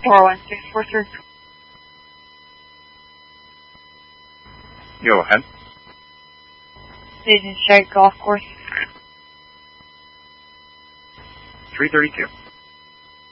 41643. Go ahead. Pigeon Shake Golf Course. 332.